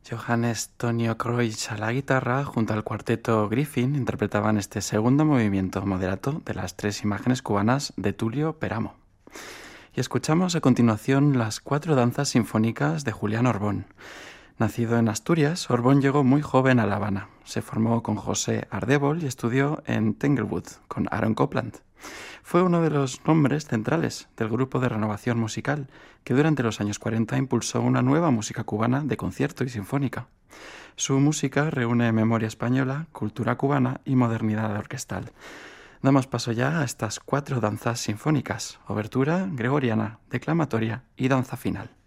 Johannes Tonio Kroich a la guitarra, junto al cuarteto Griffin, interpretaban este segundo movimiento moderato de las tres imágenes cubanas de Tulio Peramo. Y escuchamos a continuación las 4 danzas sinfónicas de Julián Orbón. Nacido en Asturias, Orbón llegó muy joven a La Habana. Se formó con José Ardébol y estudió en Tanglewood con Aaron Copland. Fue uno de los nombres centrales del grupo de renovación musical que durante los años 40 impulsó una nueva música cubana de concierto y sinfónica. Su música reúne memoria española, cultura cubana y modernidad orquestal. Damos paso ya a estas 4 danzas sinfónicas: obertura, gregoriana, declamatoria y danza final.